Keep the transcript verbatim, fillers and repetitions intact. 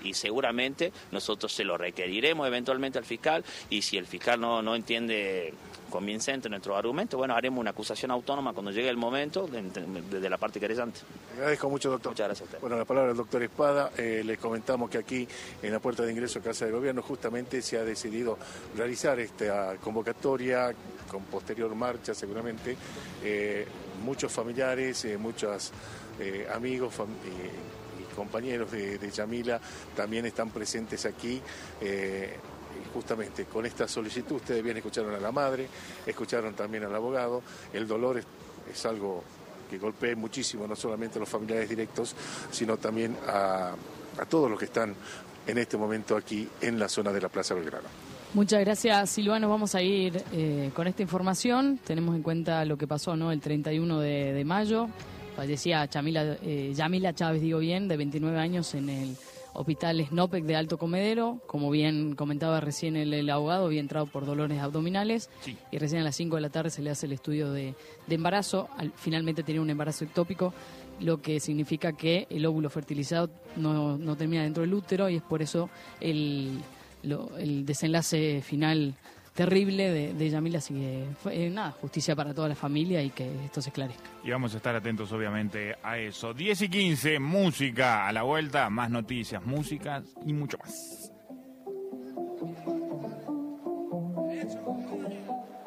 y seguramente nosotros se lo requeriremos eventualmente al fiscal, y si el fiscal no, no entiende convincente nuestro argumento, bueno, haremos una acusación autónoma cuando llegue el momento desde de la parte querellante. Le agradezco mucho, doctor. Muchas gracias a usted. Bueno, la palabra del doctor Espada. Eh, les comentamos que aquí en la puerta de ingreso a Casa de Gobierno justamente se ha decidido realizar esta convocatoria con posterior marcha seguramente. Eh, muchos familiares, eh, muchos eh, amigos fam eh, y compañeros de, de Yamila también están presentes aquí. Eh, Justamente con esta solicitud ustedes bien escucharon a la madre, escucharon también al abogado. El dolor es, es algo que golpea muchísimo, no solamente a los familiares directos, sino también a, a todos los que están en este momento aquí en la zona de la Plaza Belgrano. Muchas gracias, Silvano. Vamos a ir eh, con esta información. Tenemos en cuenta lo que pasó, ¿no? El treinta y uno de, de mayo. Fallecía Yamila, eh, Yamila Chávez, digo bien, de veintinueve años en el Hospital Snopek de Alto Comedero. Como bien comentaba recién el, el abogado, había entrado por dolores abdominales, sí. Y recién a las cinco de la tarde se le hace el estudio de, de embarazo. Al, finalmente tenía un embarazo ectópico, lo que significa que el óvulo fertilizado no, no termina dentro del útero, y es por eso el, lo, el desenlace final terrible de, de Yamila. Así que fue, eh, nada, justicia para toda la familia y que esto se esclarezca. Y vamos a estar atentos obviamente a eso. diez y quince, música a la vuelta, más noticias, músicas y mucho más.